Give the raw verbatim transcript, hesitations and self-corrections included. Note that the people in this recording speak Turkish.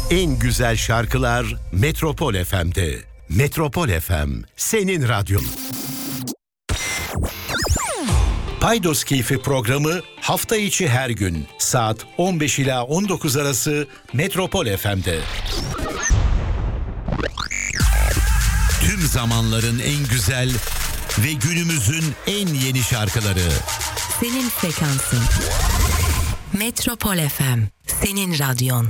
En güzel şarkılar Metropol F M'de. Metropol F M, senin radyon. Paydos Keyfi programı hafta içi her gün saat on beş ila on dokuz arası Metropol F M'de. Tüm zamanların en güzel ve günümüzün en yeni şarkıları. Senin frekansın. Metropol F M, senin radyon.